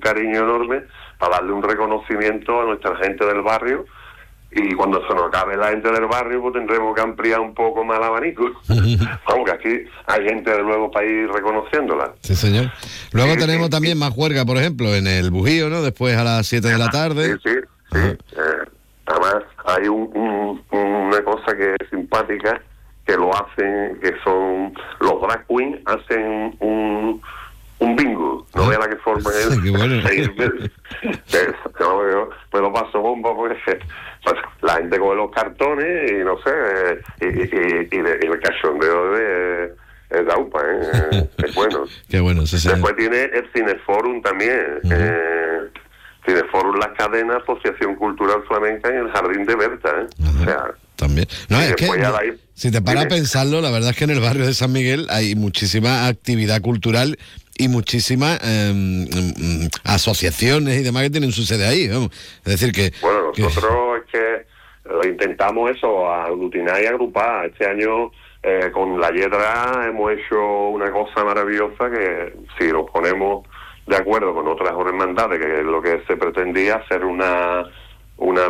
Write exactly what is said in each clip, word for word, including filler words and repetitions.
cariño enorme para darle un reconocimiento a nuestra gente del barrio. Y cuando se nos acabe la gente del barrio, pues tendremos que ampliar un poco más el abanico. Aunque aquí hay gente de luego para ir reconociéndola. Sí, señor. Luego sí, tenemos sí, también sí. más juerga, por ejemplo, en el Bujío, ¿no? Después a las siete de la tarde. Sí, sí, sí. Eh, además, hay un, un, una cosa que es simpática, que lo hacen, que son los drag queens, hacen un... un bingo, no vea la que forman el, qué bueno. me lo paso bomba porque pues, la gente coge los cartones y no sé, y, y, y, y, de, y el cachondeo de es Daupa, ¿eh? Es bueno. Qué bueno, sí, sí. Después tiene el Cineforum también, uh-huh. eh, Cineforum Las Cadenas, Asociación Cultural Flamenca en el Jardín de Berta, ¿eh? Uh-huh. O sea, también. No, es que la... si te paras a Dime. pensarlo, la verdad es que en el barrio de San Miguel hay muchísima actividad cultural y muchísimas eh, asociaciones y demás que tienen su sede ahí, vamos. Es decir que... Bueno, nosotros que... es que intentamos eso, aglutinar y agrupar. Este año eh, con la Yedra hemos hecho una cosa maravillosa que si nos ponemos de acuerdo con otras hermandades, que es lo que se pretendía, hacer una... una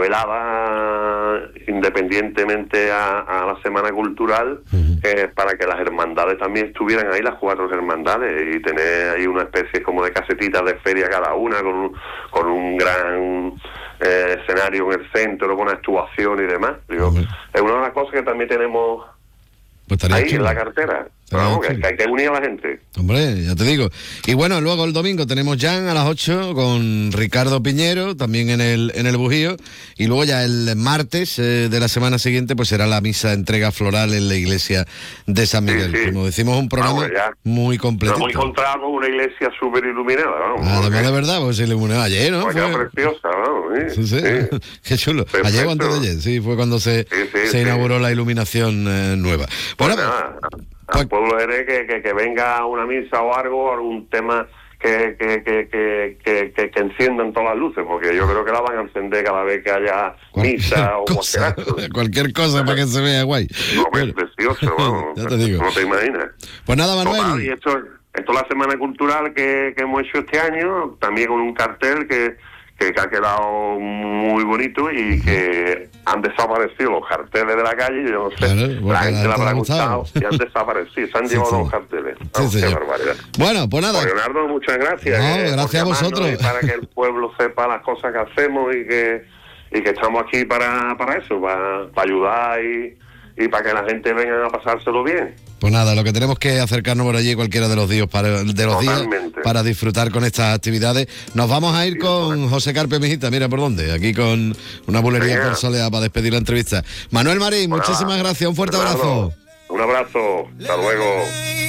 velada independientemente a, a la Semana Cultural, uh-huh. eh, para que las hermandades también estuvieran ahí, las cuatro hermandades, y tener ahí una especie como de casetitas de feria cada una, con un, con un gran eh, escenario en el centro, con actuación y demás. Digo, uh-huh. Es una de las cosas que también tenemos pues ahí chulo. En la cartera. Pero vamos, que, que hay que unir a la gente. Hombre, ya te digo. Y bueno, luego el domingo tenemos Jan a las ocho con Ricardo Piñero, también en el en el Bujío. Y luego ya el martes eh, de la semana siguiente, pues será la misa entrega floral en la iglesia de San Miguel. Sí, sí. Como decimos, un programa vamos, muy completo. Nos hemos encontrado con una iglesia súper iluminada, vamos. Además de verdad, pues se iluminó ayer, ¿no? Fue preciosa, vamos. Sí, sí, sí. Sí. Qué chulo. Perfecto. Ayer o antes de ayer, sí, fue cuando se, sí, sí, se sí. inauguró la iluminación eh, nueva. Pues bueno, nada, al pues, pueblo Jerez que, que, que venga una misa o algo, algún tema que que que, que, que, que, que enciendan todas las luces, porque yo creo que la van a encender cada vez que haya misa o cosa, cualquier, cualquier cosa para que se vea guay. No, bueno, es precioso, vamos, ya te digo. No te imaginas. Pues nada, Manuel. Total, y esto, esto es la Semana Cultural que, que hemos hecho este año, también con un cartel que que ha quedado muy bonito y que han desaparecido los carteles de la calle, yo no sé, claro, la gente la habrá gustado y han desaparecido, se han sí, llevado sí. los carteles. Vamos, sí, qué barbaridad. Bueno, pues nada. Pues Leonardo, muchas gracias. No, eh, gracias a vosotros. Para que el pueblo sepa las cosas que hacemos y que y que estamos aquí para, para eso, para, para ayudar y, y para que la gente venga a pasárselo bien. Pues nada, lo que tenemos que acercarnos por allí cualquiera de los días para de los días para disfrutar con estas actividades. Nos vamos a ir sí, con no, José Carpe Mijita, mira por dónde, aquí con una bulería por Soleá para despedir la entrevista. Manuel Marín, bueno, muchísimas gracias, un fuerte Leonardo, abrazo. Un abrazo, hasta luego.